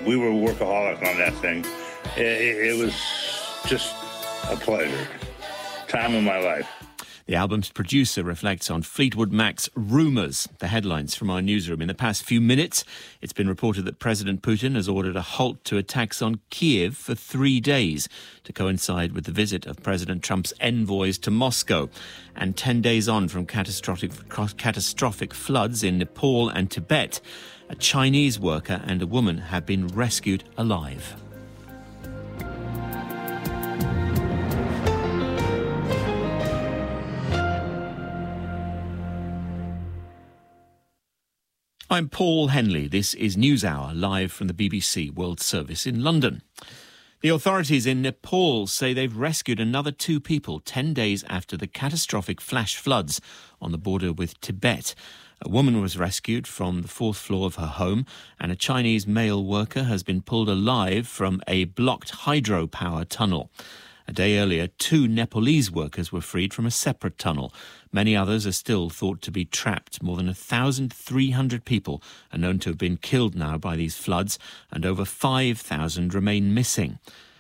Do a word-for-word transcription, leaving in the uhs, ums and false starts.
we were workaholics on that thing. It, it, it was just a pleasure. Time of my life. The album's producer reflects on Fleetwood Mac's Rumours. The headlines from our newsroom. In the past few minutes, it's been reported that President Putin has ordered a halt to attacks on Kiev for three days to coincide with the visit of President Trump's envoys to Moscow. And ten days on from catastrophic, catastrophic floods in Nepal and Tibet, a Chinese worker and a woman have been rescued alive. I'm Paul Henley. This is NewsHour, live from the B B C World Service in London. The authorities in Nepal say they've rescued another two people ten days after the catastrophic flash floods on the border with Tibet. A woman was rescued from the fourth floor of her home, and a Chinese male worker has been pulled alive from a blocked hydropower tunnel. A day earlier, two Nepalese workers were freed from a separate tunnel. Many others are still thought to be trapped. More than one thousand three hundred people are known to have been killed now by these floods, and over five thousand remain missing.